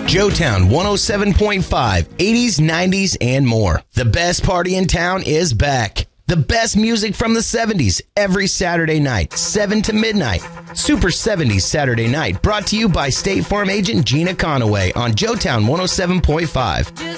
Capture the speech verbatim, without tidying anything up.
Joetown one oh seven point five, eighties, nineties, and more. The best party in town is back. The best music from the seventies every Saturday night, seven to midnight. Super seventies Saturday Night, brought to you by State Farm agent Gina Conaway on Joetown one oh seven point five.